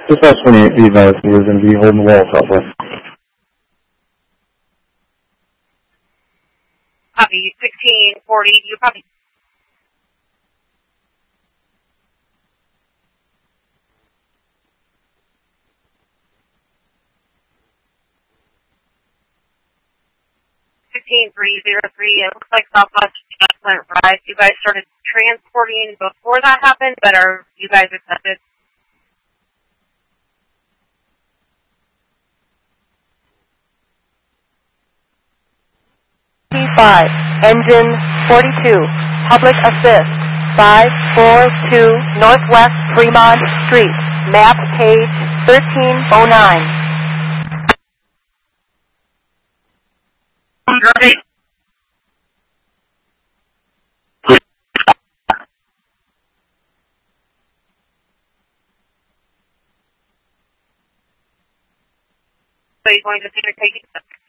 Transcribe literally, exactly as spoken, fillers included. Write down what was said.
Just ask when you email us, we're going to be holding the wall southwest. Copy, sixteen forty, you probably... sixteen three oh three, it looks like Southwest just went right. You guys started transporting before that happened, but are you guys accepted? five, engine forty-two, public assist, five four two Northwest Fremont Street, map page thirteen oh nine. Great. So you're going to take it?